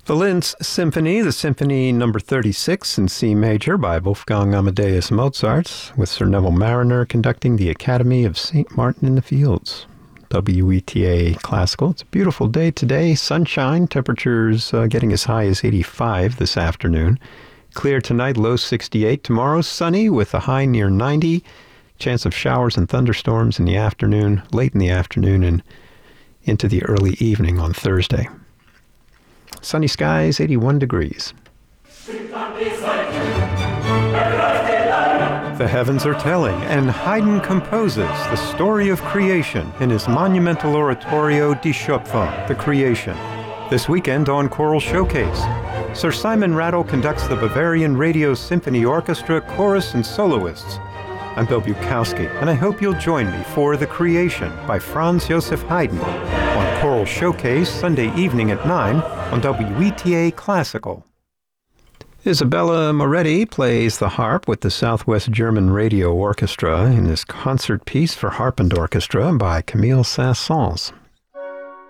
The Linz Symphony, the Symphony No. 36 in C major by Wolfgang Amadeus Mozart, with Sir Neville Marriner conducting the Academy of St. Martin in the Fields. WETA Classical. It's a beautiful day today. Sunshine, temperatures getting as high as 85 this afternoon. Clear tonight, low 68. Tomorrow, sunny with a high near 90. Chance of showers and thunderstorms in the afternoon, late in the afternoon, and into the early evening on Thursday. Sunny skies, 81 degrees. The heavens are telling, and Haydn composes the story of creation in his monumental oratorio Die Schöpfung, The Creation, this weekend on Choral Showcase. Sir Simon Rattle conducts the Bavarian Radio Symphony Orchestra, chorus, and soloists. I'm Bill Bukowski, and I hope you'll join me for The Creation by Franz Joseph Haydn on Choral Showcase Sunday evening at 9 on WETA Classical. Isabella Moretti plays the harp with the Southwest German Radio Orchestra in this concert piece for harp and orchestra by Camille Saint-Saëns.